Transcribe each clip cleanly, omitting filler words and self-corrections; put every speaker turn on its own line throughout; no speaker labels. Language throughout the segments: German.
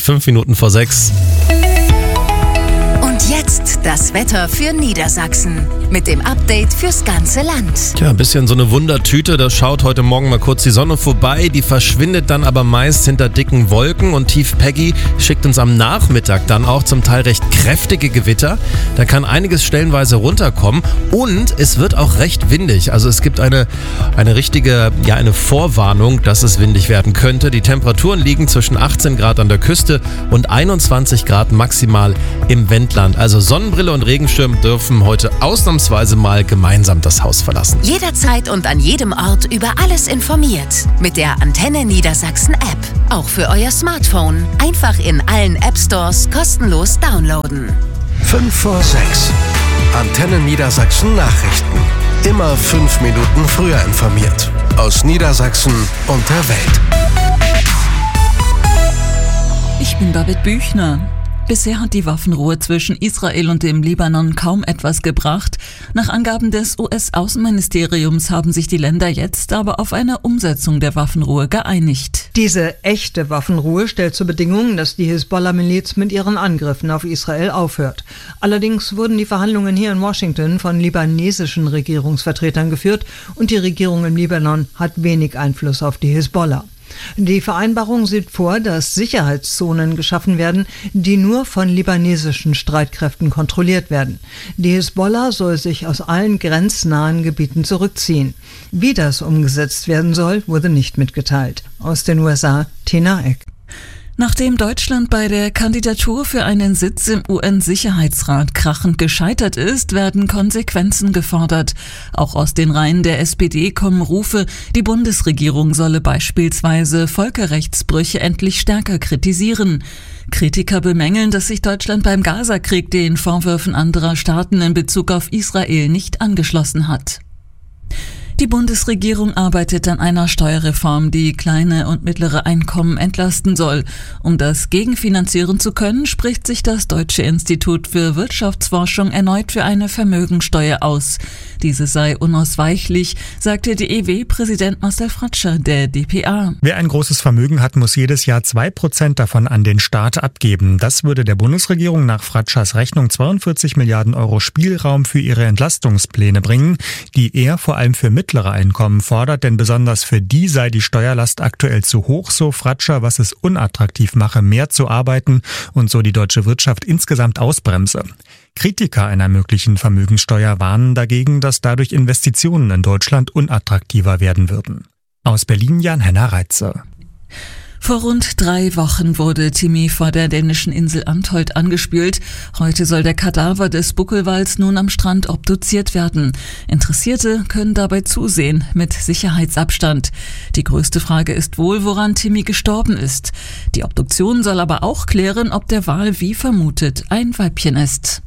5 Minuten vor 6.
Und jetzt das Wetter für Niedersachsen mit dem Update fürs ganze Land.
Tja, ein bisschen so eine Wundertüte. Da schaut heute Morgen mal kurz die Sonne vorbei. Die verschwindet dann aber meist hinter dicken Wolken. Und Tief Peggy schickt uns am Nachmittag dann auch zum Teil recht kräftige Gewitter. Da kann einiges stellenweise runterkommen. Und es wird auch recht windig. Also es gibt eine richtige, eine Vorwarnung, dass es windig werden könnte. Die Temperaturen liegen zwischen 18 Grad an der Küste und 21 Grad maximal im Wendland. Also Sonnenbrille und Regenschirm dürfen heute ausnahmsweise mal gemeinsam das Haus verlassen.
Jederzeit und an jedem Ort über alles informiert. Mit der Antenne Niedersachsen App. Auch für euer Smartphone. Einfach in allen App Stores kostenlos downloaden.
5 vor 6. Antenne Niedersachsen Nachrichten. Immer 5 Minuten früher informiert. Aus Niedersachsen und der Welt.
Ich bin Babette Büchner. Bisher hat die Waffenruhe zwischen Israel und dem Libanon kaum etwas gebracht. Nach Angaben des US-Außenministeriums haben sich die Länder jetzt aber auf eine Umsetzung der Waffenruhe geeinigt.
Diese echte Waffenruhe stellt zur Bedingung, dass die Hisbollah-Miliz mit ihren Angriffen auf Israel aufhört. Allerdings wurden die Verhandlungen hier in Washington von libanesischen Regierungsvertretern geführt und die Regierung im Libanon hat wenig Einfluss auf die Hisbollah. Die Vereinbarung sieht vor, dass Sicherheitszonen geschaffen werden, die nur von libanesischen Streitkräften kontrolliert werden. Die Hisbollah soll sich aus allen grenznahen Gebieten zurückziehen. Wie das umgesetzt werden soll, wurde nicht mitgeteilt. Aus den USA, Tina Eck.
Nachdem Deutschland bei der Kandidatur für einen Sitz im UN-Sicherheitsrat krachend gescheitert ist, werden Konsequenzen gefordert. Auch aus den Reihen der SPD kommen Rufe, die Bundesregierung solle beispielsweise Völkerrechtsbrüche endlich stärker kritisieren. Kritiker bemängeln, dass sich Deutschland beim Gaza-Krieg den Vorwürfen anderer Staaten in Bezug auf Israel nicht angeschlossen hat. Die Bundesregierung arbeitet an einer Steuerreform, die kleine und mittlere Einkommen entlasten soll. Um das gegenfinanzieren zu können, spricht sich das Deutsche Institut für Wirtschaftsforschung erneut für eine Vermögensteuer aus. Diese sei unausweichlich, sagte DEW-Präsident Marcel Fratscher der dpa.
Wer ein großes Vermögen hat, muss jedes Jahr 2% davon an den Staat abgeben. Das würde der Bundesregierung nach Fratschers Rechnung 42 Milliarden Euro Spielraum für ihre Entlastungspläne bringen, die er vor allem für mittlere Einkommen fordert, denn besonders für die sei die Steuerlast aktuell zu hoch, so Fratscher, was es unattraktiv mache, mehr zu arbeiten und so die deutsche Wirtschaft insgesamt ausbremse. Kritiker einer möglichen Vermögensteuer warnen dagegen, dass dadurch Investitionen in Deutschland unattraktiver werden würden. Aus Berlin Jan-Henner Reitze.
Vor rund 3 Wochen wurde Timmy vor der dänischen Insel Antholt angespült. Heute soll der Kadaver des Buckelwals nun am Strand obduziert werden. Interessierte können dabei zusehen, mit Sicherheitsabstand. Die größte Frage ist wohl, woran Timmy gestorben ist. Die Obduktion soll aber auch klären, ob der Wal wie vermutet ein Weibchen ist.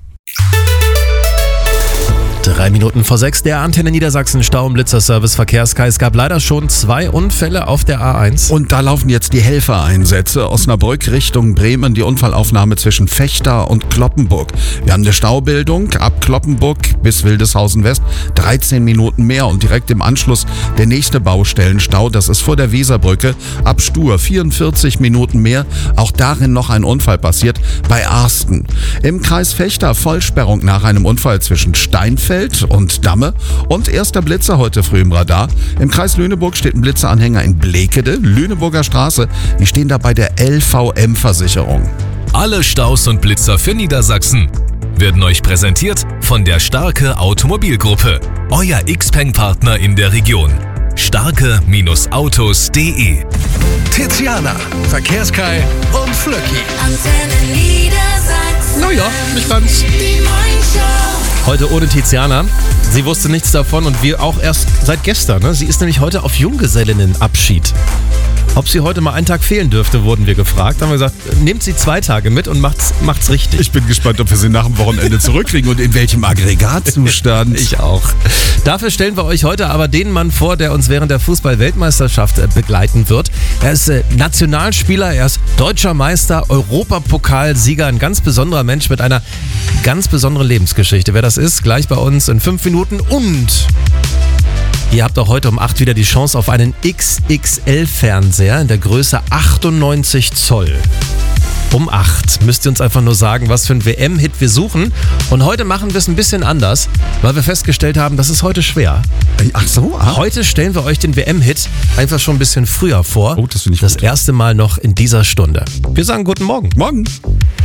3 Minuten vor 6, der Antenne Niedersachsen Stau- und Blitzerservice Verkehrssky. Es gab leider schon 2 Unfälle auf der A1.
Und da laufen jetzt die Helfereinsätze. Osnabrück Richtung Bremen, die Unfallaufnahme zwischen Vechta und Cloppenburg. Wir haben eine Staubildung ab Cloppenburg bis Wildeshausen West, 13 Minuten mehr. Und direkt im Anschluss der nächste Baustellenstau, das ist vor der Weserbrücke, ab Stur, 44 Minuten mehr. Auch darin noch ein Unfall passiert bei Arsten. Im Kreis Vechta Vollsperrung nach einem Unfall zwischen Steinfeld und Damme und erster Blitzer heute früh im Radar. Im Kreis Lüneburg steht ein Blitzeranhänger in Blekede, Lüneburger Straße. Die stehen da bei der LVM-Versicherung.
Alle Staus und Blitzer für Niedersachsen werden euch präsentiert von der Starke Automobilgruppe. Euer Xpeng-Partner in der Region. Starke-Autos.de.
Tiziana, Verkehrssky und Flöcki.
Antenne Niedersachsen.
Naja, nicht ganz.
Die Morningshow.
Heute ohne Tiziana. Sie wusste nichts davon und wir auch erst seit gestern. Ne? Sie ist nämlich heute auf Junggesellinnenabschied. Ob sie heute mal einen Tag fehlen dürfte, wurden wir gefragt. Haben wir gesagt, nehmt sie 2 Tage mit und macht's richtig.
Ich bin gespannt, ob wir sie nach dem Wochenende zurückkriegen und in welchem Aggregatzustand.
Ich auch. Dafür stellen wir euch heute aber den Mann vor, der uns während der Fußball-Weltmeisterschaft begleiten wird. Er ist Nationalspieler, er ist deutscher Meister, Europapokalsieger, ein ganz besonderer Mensch mit einer ganz besonderen Lebensgeschichte. Wer das ist, gleich bei uns in 5 Minuten und... Ihr habt auch heute um 8 wieder die Chance auf einen XXL-Fernseher in der Größe 98 Zoll. um 8. Müsst ihr uns einfach nur sagen, was für ein WM-Hit wir suchen. Und heute machen wir es ein bisschen anders, weil wir festgestellt haben, das ist heute schwer.
Ach so?
Heute stellen wir euch den WM-Hit einfach schon ein bisschen früher vor.
Oh, das finde ich
das
gut.
erste Mal noch in dieser Stunde. Wir sagen guten Morgen.
Morgen.